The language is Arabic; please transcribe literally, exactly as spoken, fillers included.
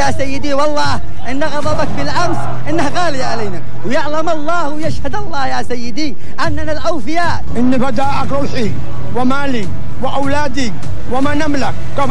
يا سيدي والله إن غضبك بالأمس إنه غالي علينا، ويعلم الله ويشهد الله يا سيدي أننا الأوفياء. إن فداءك روحي ومالي وأولادي وما نملك.